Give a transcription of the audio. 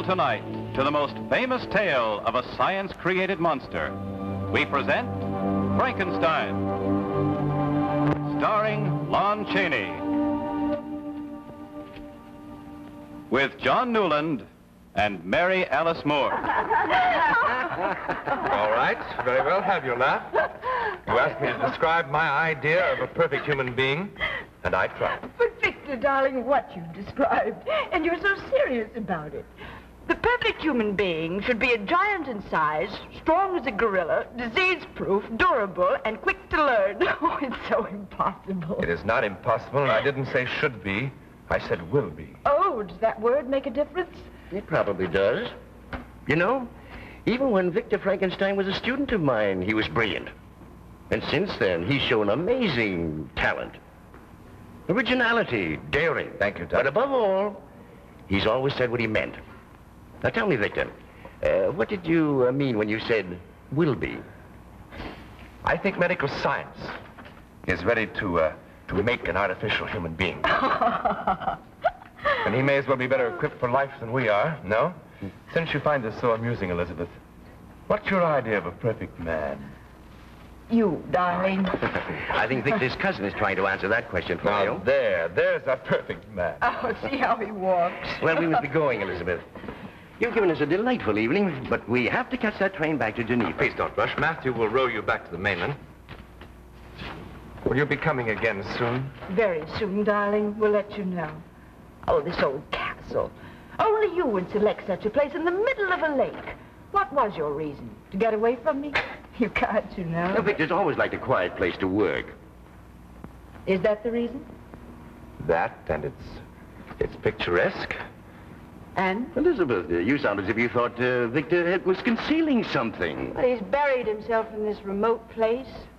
tonight to the most famous tale of a science-created monster. We present Frankenstein, starring Lon Chaney, with John Newland and Mary Alice Moore. All right, very well, have your laugh. You asked me to describe my idea of a perfect human being, and I tried. But Victor, darling, what you described, and you're so serious about it. The perfect human being should be a giant in size, strong as a gorilla, disease-proof, durable, and quick to learn. Oh, it's so impossible. It is not impossible, and I didn't say should be. I said will be. Oh, does that word make a difference? It probably does. You know, even when Victor Frankenstein was a student of mine, he was brilliant. And since then, he's shown amazing talent, originality, daring. Thank you, Doc. But above all, he's always said what he meant. Now tell me, Victor, what did you mean when you said will be? I think medical science is ready to make an artificial human being. And he may as well be better equipped for life than we are, no? Since you find this so amusing, Elizabeth, what's your idea of a perfect man? You, darling. I think Victor's cousin is trying to answer that question for Now, you. there's a perfect man. Oh, see how he walks. Well, we must be going, Elizabeth. You've given us a delightful evening, but we have to catch that train back to Geneva. Please don't rush. Matthew will row you back to the mainland. Will you be coming again soon? Very soon, darling. We'll let you know. Oh, this old castle. Only you would select such a place in the middle of a lake. What was your reason? To get away from me? You can't, you know. Now, Victor's always liked a quiet place to work. Is that the reason? That, and it's picturesque. And? Elizabeth, you sound as if you thought Victor was concealing something. Well, he's buried himself in this remote place.